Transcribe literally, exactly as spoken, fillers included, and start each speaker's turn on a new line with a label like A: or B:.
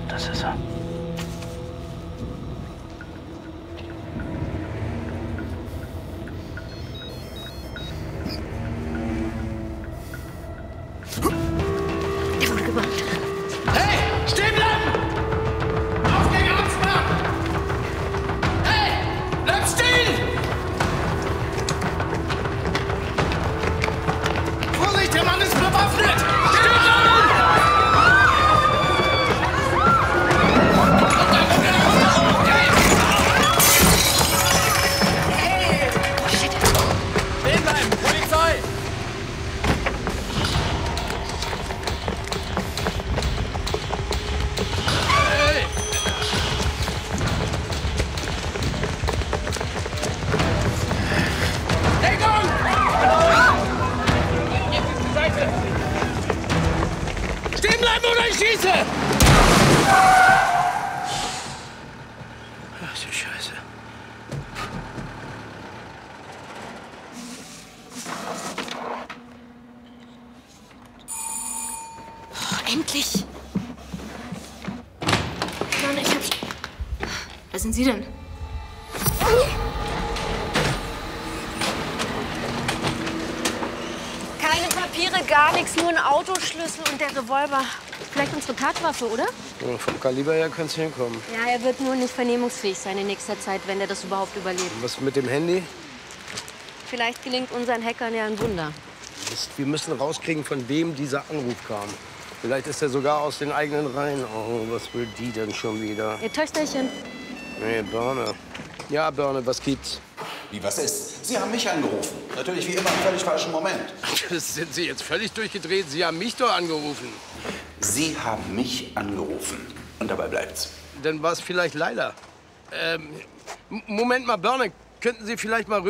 A: Das ist er.
B: Der wurde gebannt.
C: Hey, stehen bleiben! Aufgänge absperren! Hey, bleib stehen! Vorsicht, der Mann ist bewaffnet! Stehen bleiben! Hey! Shit! Stehen bleiben, Polizei! Stehen bleiben oder ich schieße!
A: Ach du Scheiße.
B: Oh, endlich! Sonne, ich hab's. Wer sind Sie denn? Keine Papiere, gar nichts, nur ein Autoschlüssel und der Revolver. Vielleicht unsere Tatwaffe, oder?
A: Ja, vom Kaliber her kann's hinkommen.
B: Ja, er wird nur nicht vernehmungsfähig sein in nächster Zeit, wenn er das überhaupt überlebt.
A: Was mit dem Handy?
B: Vielleicht gelingt unseren Hackern ja ein Wunder.
A: Mist, wir müssen rauskriegen, von wem dieser Anruf kam. Vielleicht ist er sogar aus den eigenen Reihen. Oh, was will die denn schon wieder?
B: Ihr Töchterchen.
A: Nee, Birne. Ja, Birne, was gibt's?
D: Wie, was ist? Sie haben mich angerufen. Natürlich wie immer im völlig falschen Moment.
A: Das sind Sie jetzt völlig durchgedreht? Sie haben mich doch angerufen.
D: Sie haben mich angerufen. Und dabei bleibt's.
A: Dann war es vielleicht Leila. Ähm, M- Moment mal, Birne, könnten Sie vielleicht mal rüber